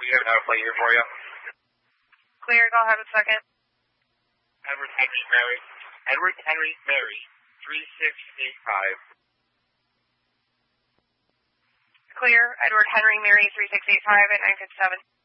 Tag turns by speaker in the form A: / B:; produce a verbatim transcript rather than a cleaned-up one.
A: We have another plate here for you.
B: Clear, go ahead a second.
A: Edward Henry Mary. Edward Henry Mary, three six eight five.
B: Clear, Edward Henry Mary, three six eight five at nine fifty-seven.